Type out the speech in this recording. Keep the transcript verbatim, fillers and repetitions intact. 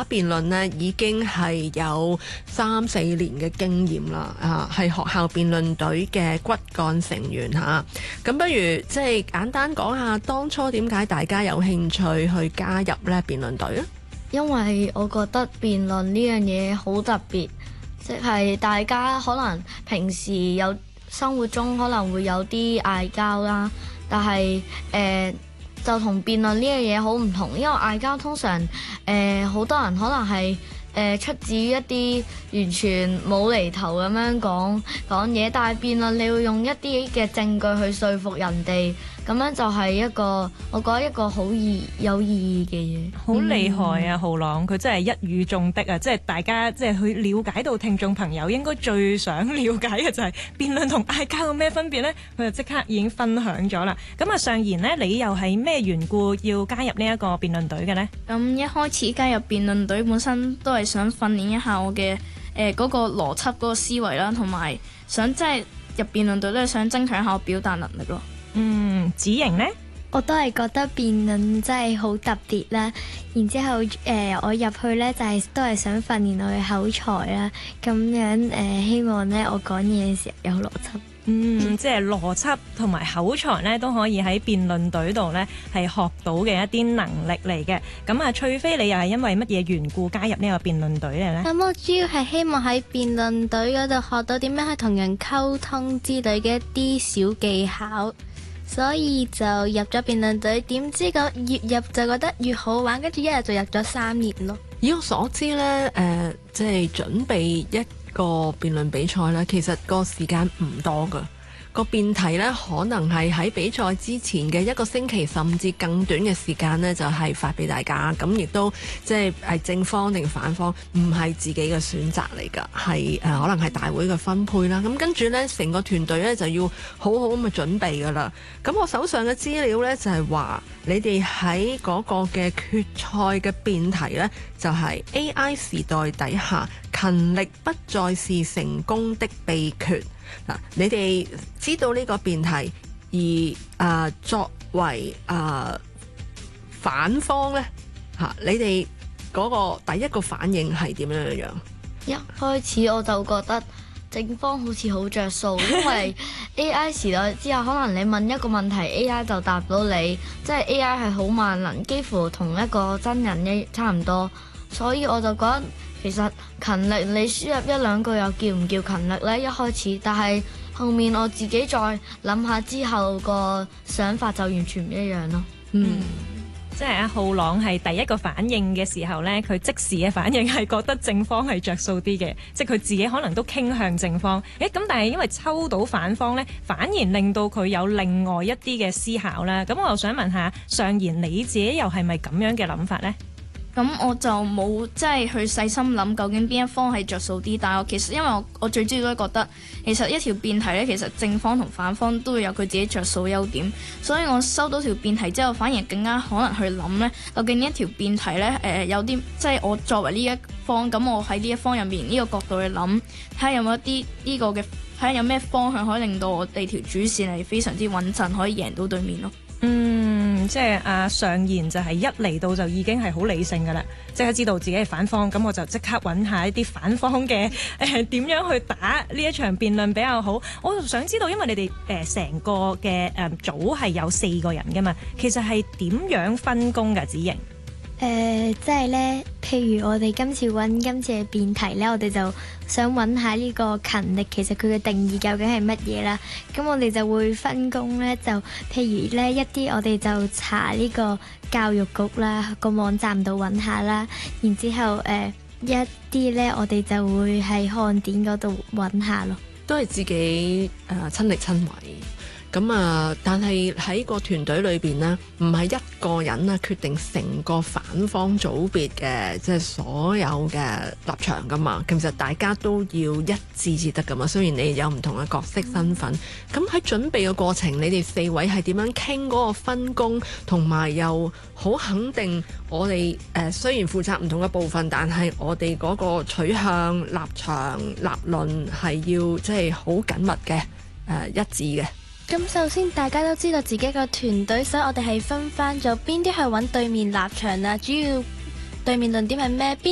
打辯論呢已經係有三四年嘅經驗啦，啊，係學校辯論隊嘅骨幹成員嚇。咁不如即係簡單講下當初點解大家有興趣去加入呢辯論隊啊？ 因為我覺得辯論呢樣嘢好特別，即係大家可能平時有生活中可能會有啲嗌交啦，但係誒、呃、就同辯論呢樣嘢好唔同，因為嗌交通常誒好、呃、多人可能係誒、呃、出自於一啲完全冇厘頭咁樣講講嘢，但係辯論你會用一啲嘅證據去說服人哋。咁樣就係一個，我覺得一個好意有意義嘅嘢。 好厲害啊，浩朗！佢真係一語中的啊！即係大家即係去了解到聽眾朋友應該最想了解嘅就係辯論同嗌交有咩分別呢？佢就即刻已經分享咗啦。咁啊，尚賢呢，你又係咩緣故要加入呢一個辯論隊嘅呢？ 咁一開始加入辯論隊本身都係想訓練一下我嘅誒嗰個邏輯嗰個思維啦，同埋想即係入辯論隊都係想增強下我表達能力咯。 嗯，子瑩呢？ 我都係覺得辯論真係好特別啦，然之後誒、呃、我入去呢，就係、是、都係想訓練我嘅口才啦，咁樣誒、呃、希望呢，我講嘢嘅時候有邏輯。 嗯，即係邏輯同埋口才呢，都可以喺辯論隊度呢係學到嘅一啲能力嚟嘅。咁啊，翠菲你又係因為乜嘢緣故加入呢個辯論隊嘅呢？ 咁我主要係希望喺辯論隊嗰度學到點樣去同人溝通之類嘅一啲小技巧。所以就入咗辯論隊，點知個越入就覺得越好玩，跟住一日就入咗三年咯。 以我所知呢，誒、呃，即係準備一個辯論比賽呢，其實個時間唔多㗎。個辯題呢，可能係喺比賽之前嘅一個星期，甚至更短嘅時間呢，就係、是、發俾大家。咁亦都即係係正方定反方，唔係自己嘅選擇嚟㗎，係誒、呃、可能係大會嘅分配啦。咁跟住呢，成個團隊呢就要好好咁去準備㗎啦。咁我手上嘅資料呢，就係、是、話，你哋喺嗰個嘅決賽嘅辯題呢，就係、是、A I 時代底下勤力不再是成功的秘訣。嗱，你哋知道呢個辯題，而誒、呃、作為誒、呃、反方呢，嚇，你哋嗰個第一個反應係點樣樣？ 一開始我就覺得正方好似好着數，因為 A I 時代之後，可能你問一個問題 A I 就答到你，即係 A I 係好萬能，幾乎同一個真人一差唔多，所以我就覺得。其實勤力你輸入一兩句又叫唔叫勤力呢？一開始，但係後面我自己再諗下之後個想法就完全唔一樣咯。 嗯， 即係阿浩朗係第一個反應嘅時候呢，佢即時嘅反應係覺得正方係着數啲嘅，即係佢自己可能都傾向正方。誒咁，但係因為抽到反方呢，反而令到佢有另外一啲嘅思考啦。咁我又想問下尚賢，你自己又係咪咁樣嘅諗法呢？ 咁我就冇即係去細心諗究竟邊一方係着數啲，但係我其實因為我我最主要都覺得其實一條辯題呢，其實正方同反方都會有佢自己着數優點，所以我收到條辯題之後，反而更加可能去諗呢，究竟呢一條辯題呢，誒、呃、有啲即係我作為呢一方，咁我喺呢一方入面呢個角度去諗，睇下有冇一啲呢個嘅睇下有咩方向可以令到我哋條主線係非常之穩陣，可以贏到對面咯。 嗯，即係阿尚賢就係一嚟到就已經係好理性噶啦，即係知道自己係反方，咁我就即刻揾下一啲反方嘅誒點樣去打呢一場辯論比較好。我就想知道，因為你哋誒成個嘅誒、呃、組係有四個人噶嘛，其實係點樣分工噶？子瑩？ 誒、呃，即係咧，譬如我哋今次揾今次嘅辯題咧，我哋就想揾下呢個勤力，其實佢嘅定義究竟係乜嘢啦？咁我哋就會分工咧，就譬如咧一啲我哋就查呢個教育局啦個網站度揾下啦，然之後誒、呃、一啲咧我哋就會喺看點嗰度揾下咯， 都係自己誒、呃、親力親為。咁啊，但係喺個團隊裏邊呢，唔係一個人啊決定成個反方組別嘅即係所有嘅立場噶嘛。其實大家都要一致至得噶嘛。雖然你哋有唔同嘅角色身份，咁喺準備嘅過程，你哋四位係點樣傾嗰個分工，同埋又好肯定我哋誒、呃、雖然負責唔同嘅部分，但係我哋嗰個取向、立場、立論係要即係好緊密嘅誒、呃、一致嘅。 咁首先大家都知道自己個團隊，所以我哋係分翻咗邊啲係揾對面立場啦，主要對面論點係咩？邊